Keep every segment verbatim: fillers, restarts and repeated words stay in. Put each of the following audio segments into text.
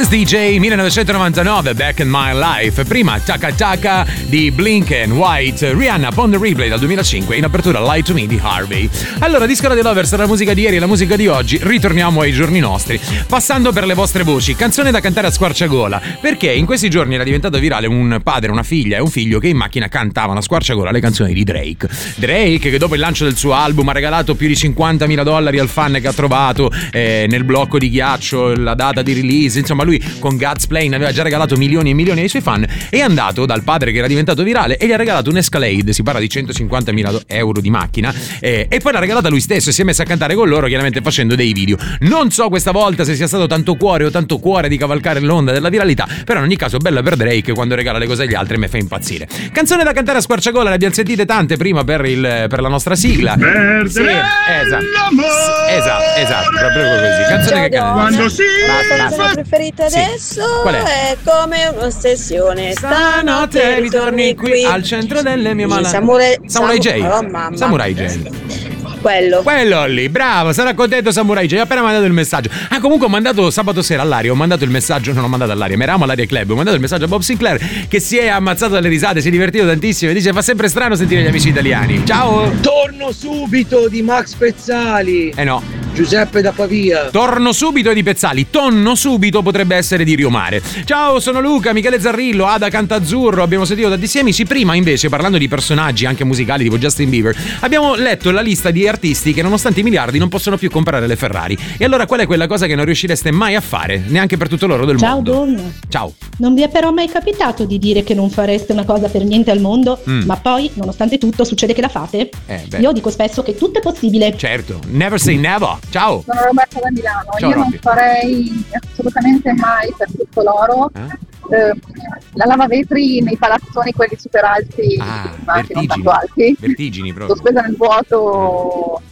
Alice D J millenovecentonovantanove, Back in My Life. Prima Taka Taka di Blink and White, Rihanna Upon the Replay dal duemilacinque, in apertura Lie to Me di Harvey. Allora, Disco Radio Lovers, la musica di ieri e la musica di oggi, ritorniamo ai giorni nostri, passando per le vostre voci, canzone da cantare a squarciagola, perché in questi giorni era diventato virale un padre, una figlia e un figlio che in macchina cantavano a squarciagola le canzoni di Drake. Drake che dopo il lancio del suo album ha regalato più di cinquantamila dollari al fan che ha trovato eh, nel blocco di ghiaccio la data di release. Insomma, lui con God's Plane aveva già regalato milioni e milioni ai suoi fan. È andato dal padre che era diventato virale e gli ha regalato un Escalade, si parla di centocinquantamila euro di macchina, eh, e poi l'ha regalata lui stesso e si è messo a cantare con loro, chiaramente facendo dei video. Non so questa volta se sia stato tanto cuore o tanto cuore di cavalcare l'onda della viralità, però in ogni caso bella per Drake, quando regala le cose agli altri mi fa impazzire. Canzone da cantare a squarciagola, le abbiamo sentite tante prima per, il, per la nostra sigla. Perdere sì, esatto, esatto, esatto, proprio così. Canzone che canta. Quando si la canzone preferita sì. adesso Qual è? è come un'ossessione. Stanotte ritorni qui al centro delle mie mani. Samurai, Samurai J. Oh, mamma. Samurai J. Quello. Quello lì, bravo, sarà contento Samurai J. Ha appena mandato il messaggio. Ah, comunque ho mandato sabato sera all'aria, ho mandato il messaggio, non ho mandato all'aria, ma eravamo all'Aria Club, ho mandato il messaggio a Bob Sinclair che si è ammazzato dalle risate, si è divertito tantissimo e dice fa sempre strano sentire gli amici italiani. Ciao. Torno subito di Max Pezzali. Eh no. Giuseppe da Pavia. Torno subito di Pezzali. Tonno subito potrebbe essere di Riomare. Ciao, sono Luca, Michele Zarrillo, Ada Cantazzurro. Abbiamo sentito tantissimi amici. Prima invece, parlando di personaggi anche musicali tipo Justin Bieber, abbiamo letto la lista di artisti che nonostante i miliardi non possono più comprare le Ferrari. E allora qual è quella cosa che non riuscireste mai a fare, neanche per tutto l'oro del Ciao, mondo? Don. Ciao. Non vi è però mai capitato di dire che non fareste una cosa per niente al mondo, Mm. ma poi, nonostante tutto, succede che la fate? Eh, beh. Io dico spesso che tutto è possibile. Certo, never say never. Ciao. Sono Roberta da Milano. Ciao, Io Robby. non farei assolutamente mai per tutto l'oro Eh? eh, la lavavetri nei palazzoni, quelli super alti, Ah, ma anche non vertigini. tanto alti. Vertigini Sto proprio. spesa nel vuoto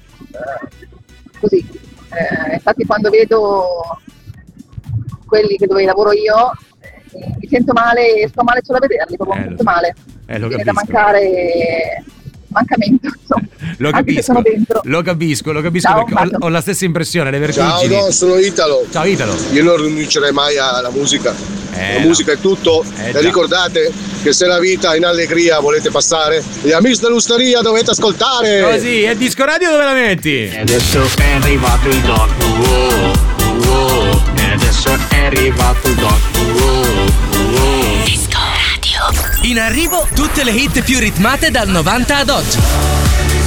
eh, così. Eh, infatti quando vedo quelli che dove lavoro io eh, mi sento male e sto male solo a vederli, proprio Eh, mi lo sento so. male. Eh, lo Viene da capisco. mancare mancamento, insomma. Lo Anche se capisco, sono dentro. lo capisco, lo capisco Ciao, perché ho, Mario. ho la stessa impressione, le Ciao, vertigini. no, sono Italo. Ciao Italo. Io non rinuncerei mai alla musica. Eh, la no. musica è tutto. Eh, e già. ricordate che se la vita in allegria volete passare, gli amici dell'Usteria dovete ascoltare. Così, e Disco Radio dove la metti? E adesso è arrivato il doc, wow, wow. E adesso è arrivato il doc, wow, wow. Disco Radio. In arrivo tutte le hit più ritmate dal novanta ad oggi.